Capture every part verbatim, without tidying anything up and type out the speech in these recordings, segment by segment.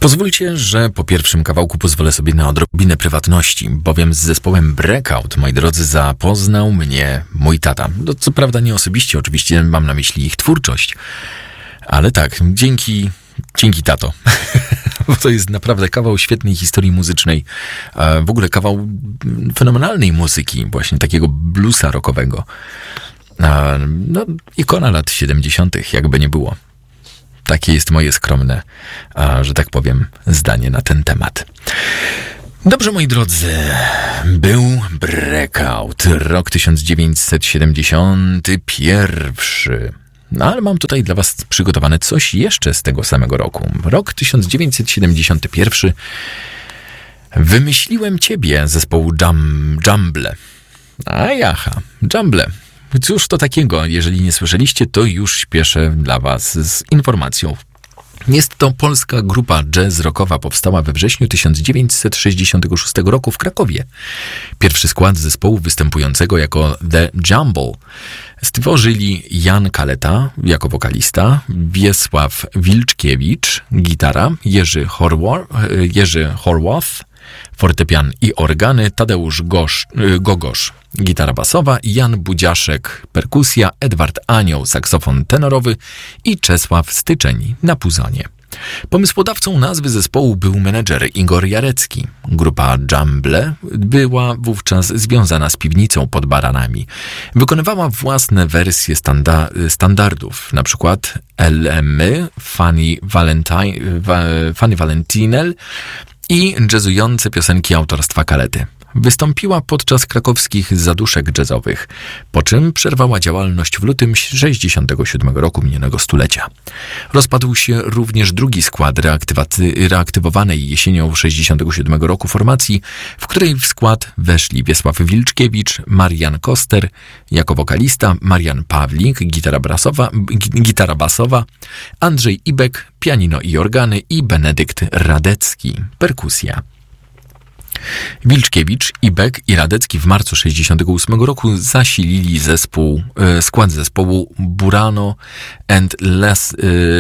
Pozwólcie, że po pierwszym kawałku pozwolę sobie na odrobinę prywatności, bowiem z zespołem Breakout, moi drodzy, zapoznał mnie mój tata. No, co prawda nie osobiście, oczywiście mam na myśli ich twórczość, ale tak, dzięki, dzięki tato. Bo to jest naprawdę kawał świetnej historii muzycznej, w ogóle kawał fenomenalnej muzyki, właśnie takiego bluesa rockowego. No, ikona lat siedemdziesiątych, jakby nie było. Takie jest moje skromne, a, że tak powiem, zdanie na ten temat. Dobrze, moi drodzy, był Breakout, rok tysiąc dziewięćset siedemdziesiąty pierwszy. No ale mam tutaj dla was przygotowane coś jeszcze z tego samego roku. Rok tysiąc dziewięćset siedemdziesiąty pierwszy. Wymyśliłem ciebie, zespołu Jum, Jumble. A jaha, Jumble. Cóż to takiego? Jeżeli nie słyszeliście, to już śpieszę dla was z informacją. Jest to polska grupa jazz rockowa, powstała we wrześniu tysiąc dziewięćset sześćdziesiątego szóstego roku w Krakowie. Pierwszy skład zespołu występującego jako The Jumble stworzyli Jan Kaleta jako wokalista, Wiesław Wilczkiewicz, gitara, Jerzy, Horwor, Jerzy Horwath, fortepian i organy, Tadeusz Gosz, Gogosz, gitara basowa, Jan Budziaszek, perkusja, Edward Anioł, saksofon tenorowy i Czesław Styczeń na puzonie. Pomysłodawcą nazwy zespołu był menedżer Igor Jarecki. Grupa Jumble była wówczas związana z piwnicą pod Baranami. Wykonywała własne wersje standa- standardów, na przykład L M, Fanny, Valentine, Fanny Valentinel i jazzujące piosenki autorstwa Kalety. Wystąpiła podczas krakowskich zaduszek jazzowych, po czym przerwała działalność w lutym sześćdziesiątego siódmego roku minionego stulecia. Rozpadł się również drugi skład reaktywacy- reaktywowanej jesienią sześćdziesiątego siódmego roku formacji, w której w skład weszli Wiesław Wilczkiewicz, Marian Koster jako wokalista, Marian Pawlik, gitara, brasowa, gitara basowa, Andrzej Ibek, pianino i organy i Benedykt Radecki, perkusja. Wilczkiewicz, Ibek i Radecki w marcu sześćdziesiątego ósmego roku zasilili zespół, e, skład zespołu Burano and, Les, e,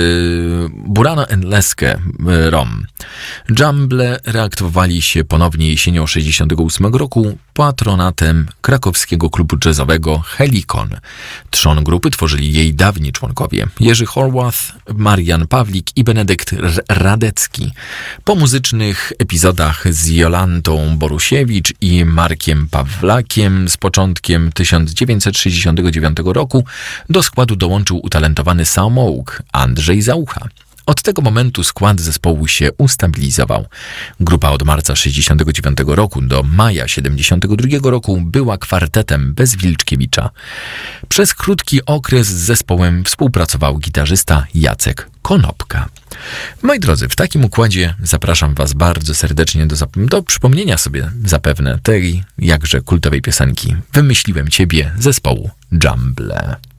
Burano and Leskę e, Rom. Jumble reaktywowali się ponownie jesienią sześćdziesiątego ósmego roku patronatem krakowskiego klubu jazzowego Helikon. Trzon grupy tworzyli jej dawni członkowie Jerzy Horwath, Marian Pawlik i Benedykt Radecki. Po muzycznych epizodach z Jolantą Borusiewicz i Markiem Pawlakiem z początkiem tysiąc dziewięćset sześćdziesiątego dziewiątego roku do składu dołączył utalentowany samouk Andrzej Zaucha. Od tego momentu skład zespołu się ustabilizował. Grupa od marca sześćdziesiątego dziewiątego roku do maja siedemdziesiątego drugiego roku była kwartetem bez Wilczkiewicza. Przez krótki okres z zespołem współpracował gitarzysta Jacek Konopka. Moi drodzy, w takim układzie zapraszam was bardzo serdecznie do, zap- do przypomnienia sobie zapewne tej jakże kultowej piosenki Wymyśliłem ciebie zespołu Jumble.